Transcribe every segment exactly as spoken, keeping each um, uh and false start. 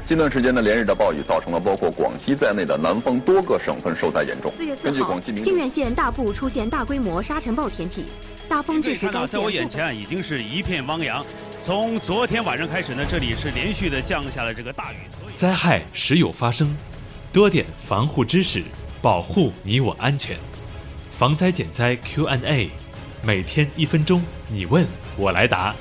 近段时间的连日的暴雨造成了包括广西在内的南方多个省份受灾严重。 四月四号，靖远县大部出现大规模沙尘暴天气，大风致使该县。 在我眼前已经是一片汪洋。从昨天晚上开始呢，这里是连续的降下了这个大雨。 灾害时有发生，多点防护知识，保护你我安全。防灾减灾 Q and A， 每天一分钟，你问我来答。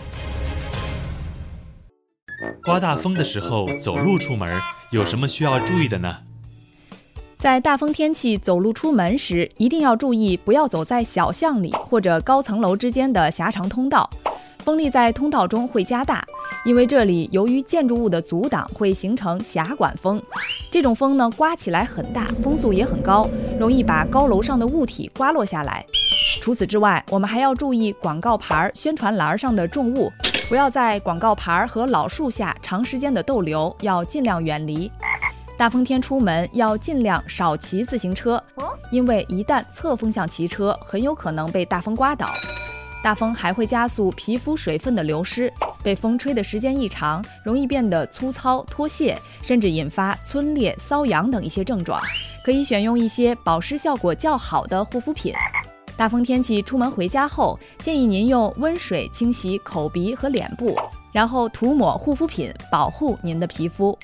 刮大风的时候走路出门，有什么需要注意的呢？ 在大风天气走路出门时，一定要注意不要走在小巷里或者高层楼之间的狭长通道，风力在通道中会加大，因为这里由于建筑物的阻挡会形成狭管风。这种风呢，刮起来很大，风速也很高，容易把高楼上的物体刮落下来。除此之外，我们还要注意广告牌、宣传栏上的重物，不要在广告牌和老树下长时间的逗留，要尽量远离。大风天出门要尽量少骑自行车，因为一旦侧风向骑车，很有可能被大风刮倒。大风还会加速皮肤水分的流失，被风吹的时间一长，容易变得粗糙、脱屑，甚至引发皴裂、瘙痒等一些症状。可以选用一些保湿效果较好的护肤品。大风天气出门回家后，建议您用温水清洗口鼻和脸部，然后涂抹护肤品，保护您的皮肤。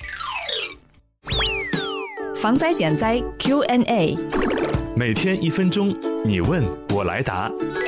防灾减灾 Q and A， 每天一分钟，你问我来答。